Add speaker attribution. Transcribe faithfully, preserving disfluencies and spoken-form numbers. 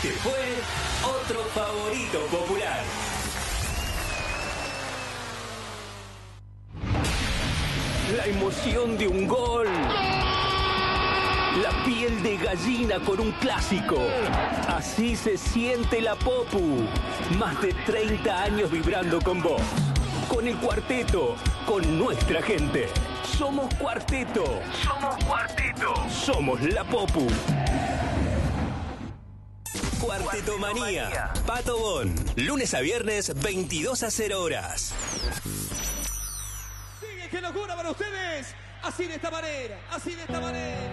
Speaker 1: Se fue otro favorito popular. La emoción de un gol. La piel de gallina con un clásico. Así se siente la Popu. Más de treinta años vibrando con vos. Con el cuarteto. Con nuestra gente. Somos Cuarteto. Somos Cuarteto. Somos la Popu. Cuarteto Manía. Pato Bon. Lunes a viernes, veintidós a cero horas.
Speaker 2: Sigue, qué locura para ustedes. Así de esta manera. Así de esta manera.